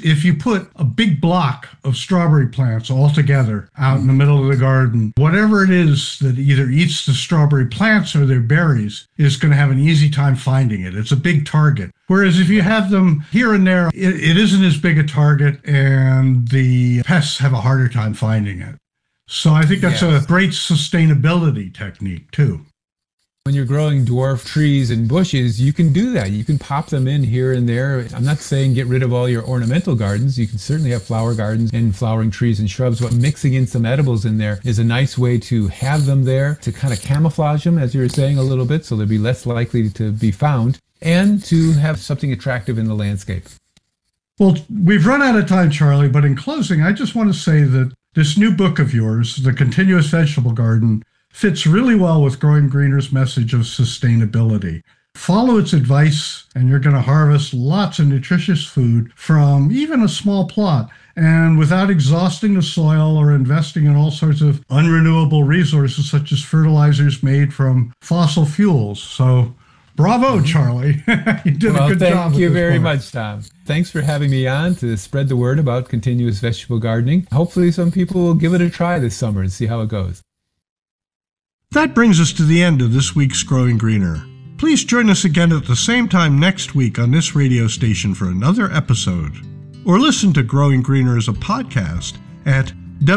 if you put a big block of strawberry plants all together out in the middle of the garden, whatever it is that either eats the strawberry plants or their berries is going to have an easy time finding it. It's a big target. Whereas if you have them here and there, it isn't as big a target and the pests have a harder time finding it. So I think that's a great sustainability technique too. When you're growing dwarf trees and bushes, you can do that. You can pop them in here and there. I'm not saying get rid of all your ornamental gardens. You can certainly have flower gardens and flowering trees and shrubs, but mixing in some edibles in there is a nice way to have them there, to kind of camouflage them, as you were saying, a little bit, so they'll be less likely to be found, and to have something attractive in the landscape. Well, we've run out of time, Charlie, but in closing, I just want to say that this new book of yours, The Continuous Vegetable Garden, fits really well with Growing Greener's message of sustainability. Follow its advice, and you're going to harvest lots of nutritious food from even a small plot, and without exhausting the soil or investing in all sorts of unrenewable resources, such as fertilizers made from fossil fuels. So, bravo, Charlie. You did a good job. Thank you very much, Tom. Thanks for having me on to spread the word about continuous vegetable gardening. Hopefully some people will give it a try this summer and see how it goes. That brings us to the end of this week's Growing Greener. Please join us again at the same time next week on this radio station for another episode. Or listen to Growing Greener as a podcast at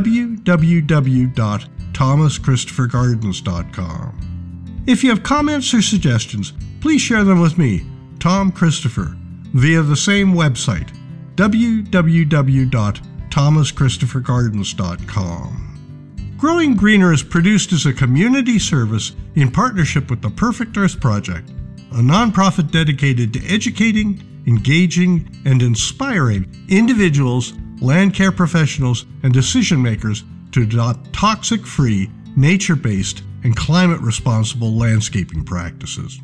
www.thomaschristophergardens.com. If you have comments or suggestions, please share them with me, Tom Christopher, via the same website, www.thomaschristophergardens.com. Growing Greener is produced as a community service in partnership with the Perfect Earth Project, a nonprofit dedicated to educating, engaging, and inspiring individuals, land care professionals, and decision makers to adopt toxic-free, nature-based, and climate-responsible landscaping practices.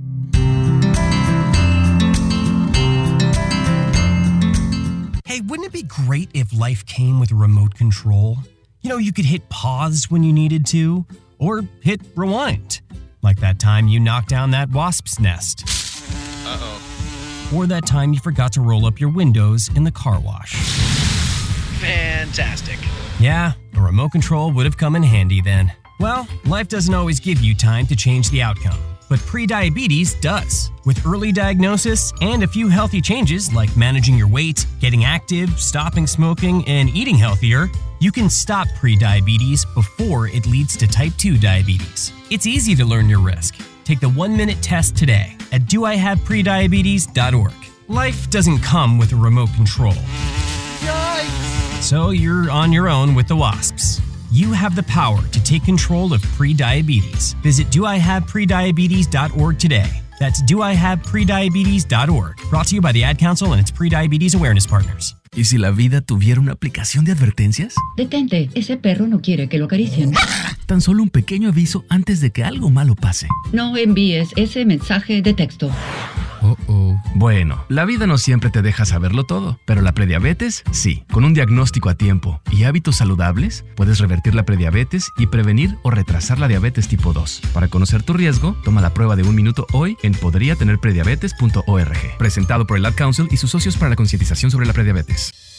Hey, wouldn't it be great if life came with a remote control? You know, you could hit pause when you needed to, or hit rewind. Like that time you knocked down that wasp's nest. Uh-oh. Or that time you forgot to roll up your windows in the car wash. Fantastic. Yeah, a remote control would have come in handy then. Well, life doesn't always give you time to change the outcome, but prediabetes does. With early diagnosis and a few healthy changes like managing your weight, getting active, stopping smoking, and eating healthier, you can stop prediabetes before it leads to type 2 diabetes. It's easy to learn your risk. Take the 1-minute test today at doihaveprediabetes.org. Life doesn't come with a remote control. Yikes! So you're on your own with the wasps. You have the power to take control of prediabetes. Visit doihaveprediabetes.org today. That's doihaveprediabetes.org. Brought to you by the Ad Council and its Prediabetes Awareness Partners. ¿Y si la vida tuviera una aplicación de advertencias? Detente, ese perro no quiere que lo acaricien. Tan solo un pequeño aviso antes de que algo malo pase. No envíes ese mensaje de texto. Bueno, la vida no siempre te deja saberlo todo, pero la prediabetes sí. Con un diagnóstico a tiempo y hábitos saludables, puedes revertir la prediabetes y prevenir o retrasar la diabetes tipo 2. Para conocer tu riesgo, toma la prueba de 1 minuto hoy en podriatenerprediabetes.org. Presentado por el Ad Council y sus socios para la concientización sobre la prediabetes.